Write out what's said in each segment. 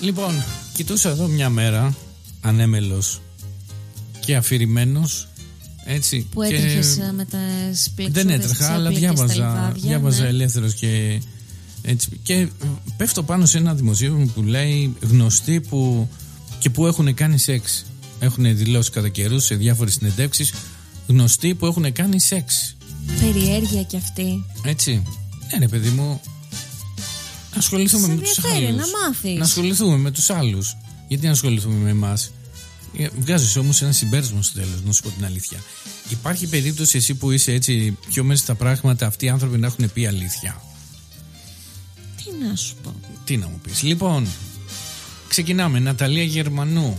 Λοιπόν, κοιτούσα εδώ μια μέρα ανέμελος και αφηρημένος. Έτσι, που έτρεχες με τα σπλεξούδες. Δεν έτρεχα, αλλά διάβαζα ναι. Ελεύθερος και έτσι. Και πέφτω πάνω σε ένα δημοσίευμα που λέει γνωστοί που έχουν κάνει σεξ. Έχουν δηλώσει κατά καιρούς σε διάφορες συνεντεύξεις γνωστοί που έχουν κάνει σεξ. Περιέργεια κι αυτή. Έτσι. Ναι, παιδί μου. Να ασχοληθούμε με τους άλλους. Να μάθεις. Να ασχοληθούμε με τους άλλους. Γιατί να ασχοληθούμε με εμάς? Βγάζεις όμως ένα συμπέρασμα στο τέλος, να σου πω την αλήθεια. Υπάρχει περίπτωση εσύ που είσαι έτσι πιο μέσα στα πράγματα, αυτοί οι άνθρωποι να έχουν πει αλήθεια? Τι να σου πω? Τι να μου πεις? Λοιπόν, ξεκινάμε. Ναταλία Γερμανού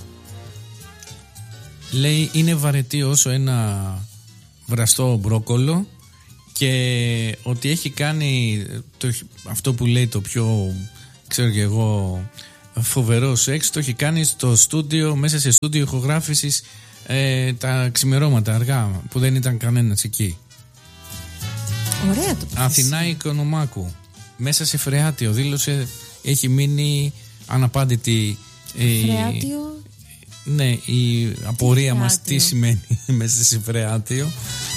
λέει είναι βαρετή όσο ένα βραστό μπρόκολο και ότι έχει κάνει αυτό που λέει το πιο, ξέρω και εγώ, φοβερό σεξ, το έχει κάνει στο στούντιο, μέσα σε στούντιο ηχογράφησης τα ξημερώματα αργά που δεν ήταν κανένας εκεί. Ωραία το Αθηνά Οικονομάκου μέσα σε φρεάτιο δήλωσε έχει μείνει αναπάντητη φρεάτιο. Ναι, η απορία μας τι σημαίνει μέσα σε φρεάτιο.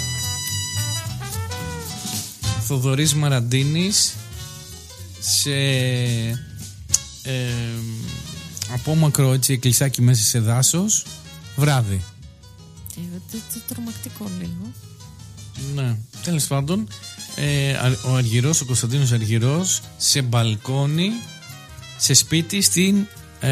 Θοδωρής Μαραντίνης σε απόμακρο έτσι εκκλησάκι μέσα σε δάσος βράδυ. Τρομακτικό λίγο. Ναι, τέλος πάντων ο Αργυρός, ο Κωνσταντίνος Αργυρός σε μπαλκόνι σε σπίτι στην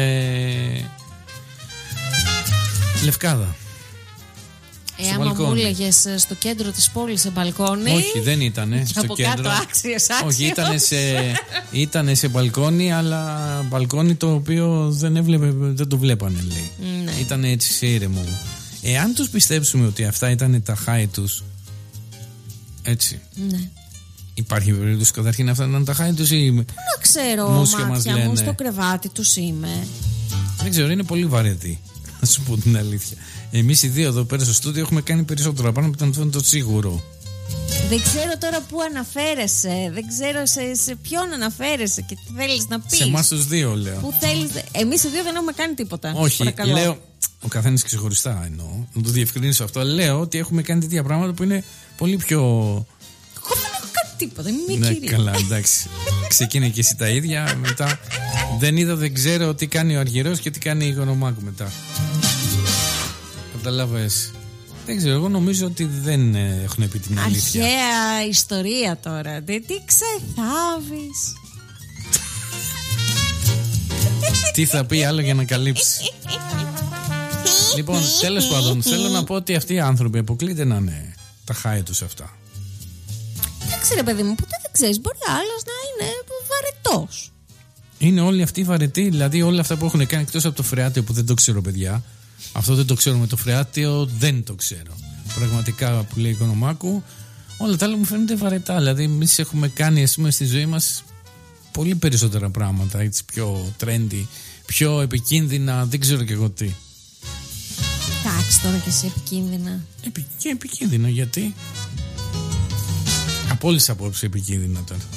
Λευκάδα. Άμα μου έλεγες στο κέντρο της πόλης σε μπαλκόνι. Όχι, δεν ήτανε στο από κέντρο. Κάτω άξιος. Όχι, ήτανε σε μπαλκόνι, αλλά μπαλκόνι το οποίο δεν το βλέπανε, λέει. Ναι. Ήτανε έτσι σε ήρεμο. Εάν τους πιστέψουμε ότι αυτά ήταν τα χάη τους, έτσι. Ναι. Υπάρχει περίπτωση καταρχήν αυτά να είναι τα χάη τους ή να ξέρω, μάτια μου στο κρεβάτι τους είμαι. Δεν ξέρω, είναι πολύ βαρετή. Να σου πω την αλήθεια. Εμείς οι δύο εδώ πέρα στο στούντιο έχουμε κάνει περισσότερο πάνω από το σίγουρο. Δεν ξέρω τώρα πού αναφέρεσαι. Δεν ξέρω σε ποιον αναφέρεσαι και τι θέλεις να πεις. Σε εμάς τους δύο λέω. Πού θέλεις. Εμείς οι δύο δεν έχουμε κάνει τίποτα. Όχι, παρακαλώ. Λέω. Ο καθένας ξεχωριστά εννοώ. Να το διευκρινίσω αυτό. Λέω ότι έχουμε κάνει τέτοια πράγματα που είναι πολύ πιο. Εγώ δεν έχω κάνει τίποτα. Είμαι κυρία. Καλά, εντάξει. Ξεκίνησε και εσύ τα ίδια. Μετά δεν ξέρω τι κάνει ο Αργυρός και τι κάνει η Οικονομάκου μετά. Καταλάβες. Δεν ξέρω, εγώ νομίζω ότι δεν έχουν πει την αλήθεια. Αρχαία ιστορία τώρα. Τι ξεθάβεις. Τι θα πει άλλο για να καλύψει. Λοιπόν, τέλος πάντων, θέλω να πω ότι αυτοί οι άνθρωποι αποκλείται να είναι τα χάη τους αυτά. Δεν ξέρω, παιδί μου, ποτέ δεν ξέρεις. Μπορεί άλλος να είναι βαρετός. Είναι όλοι αυτοί βαρετοί, δηλαδή όλα αυτά που έχουν κάνει εκτός από το φρεάτιο που δεν το ξέρω, παιδιά. Αυτό δεν το ξέρω με το φρεάτιο, δεν το ξέρω. Πραγματικά που λέει η Οικονομάκου, όλα τα άλλα μου φαίνονται βαρετά. Δηλαδή, εμείς έχουμε κάνει, ας πούμε, στη ζωή μας πολύ περισσότερα πράγματα, έτσι πιο trendy, πιο επικίνδυνα, δεν ξέρω και εγώ τι. Εντάξει, τώρα και σε επικίνδυνα. Και επικίνδυνα, γιατί? Από όλες τις απόψεις επικίνδυνα τώρα.